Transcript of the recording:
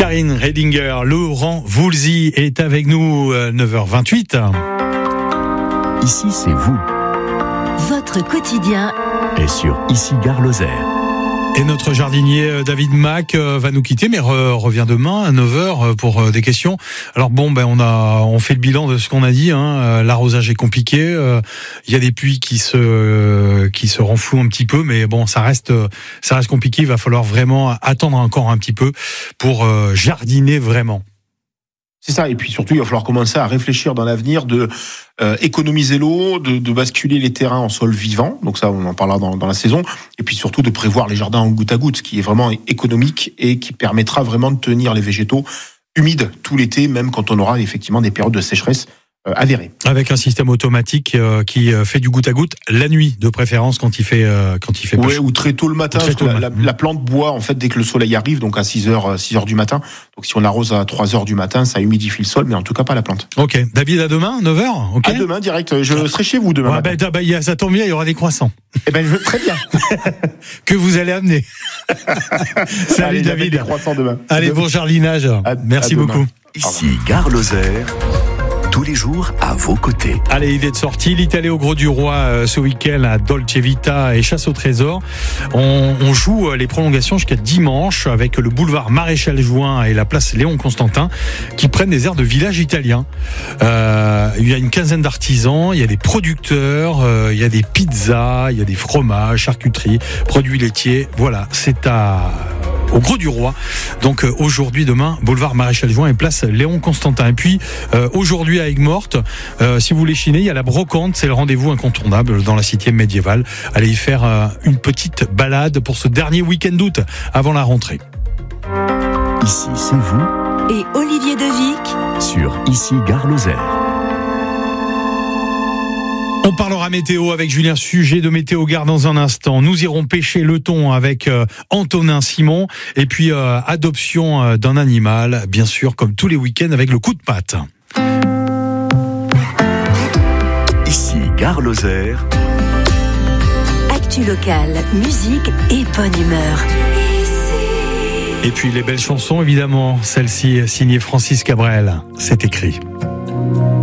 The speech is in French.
Karine Redinger, Laurent Voulzy est avec nous, 9h28. Ici, c'est vous. Votre quotidien Et sur Ici Gare Lozère. Et notre jardinier David Mack va nous quitter, mais revient demain à 9h pour des questions. Alors bon, on fait le bilan de ce qu'on a dit. L'arrosage est compliqué. Il y a des puits qui se renflouent un petit peu, mais bon, ça reste compliqué. Il va falloir vraiment attendre encore un petit peu pour jardiner vraiment. C'est ça, et puis surtout, il va falloir commencer à réfléchir dans l'avenir de économiser l'eau, de basculer les terrains en sol vivant, donc ça on en parlera dans la saison, et puis surtout de prévoir les jardins en goutte à goutte, ce qui est vraiment économique et qui permettra vraiment de tenir les végétaux humides tout l'été, même quand on aura effectivement des périodes de sécheresse avérées. Avec un système automatique qui fait du goutte à goutte la nuit, de préférence quand il fait pas chaud. Ou très tôt le matin, parce que la plante boit en fait dès que le soleil arrive, donc à 6h du matin. Donc si on arrose à 3h du matin, ça humidifie le sol, mais en tout cas pas la plante. Ok, David, à demain, 9h. Okay. À demain, direct. Je serai chez vous demain. Ça tombe bien, il y aura des croissants. Très bien. Que vous allez amener. Salut David. Des croissants demain. Allez, bon jardinage. Merci beaucoup. Ici Gare Lozère. Tous les jours à vos côtés. Allez, idée de sortie, l'Italie au Gros du Roi ce week-end à Dolce Vita et Chasse au Trésor. On joue les prolongations jusqu'à dimanche avec le boulevard Maréchal Juin et la place Léon Constantin qui prennent des airs de village italien. Il y a une quinzaine d'artisans, il y a des producteurs, il y a des pizzas, il y a des fromages, charcuteries, produits laitiers. Voilà, c'est au Gros du Roi. Donc aujourd'hui, demain, boulevard Maréchal Juin et place Léon Constantin. Et puis aujourd'hui à Aigues-Mortes, si vous voulez chiner, il y a la brocante, c'est le rendez-vous incontournable dans la cité médiévale. Allez y faire une petite balade pour ce dernier week-end d'août avant la rentrée. Ici, c'est vous. et Olivier Devic Sur Ici Gare Lozère. On parlera météo avec Julien Sujet de Météo Gare dans un instant. Nous irons pêcher le thon avec Antonin Simon. Et puis adoption d'un animal, bien sûr, comme tous les week-ends avec le coup de patte. Ici Gare Lozère. Actu locale, musique et bonne humeur. Et puis les belles chansons, évidemment. Celle-ci signée Francis Cabrel. C'est écrit.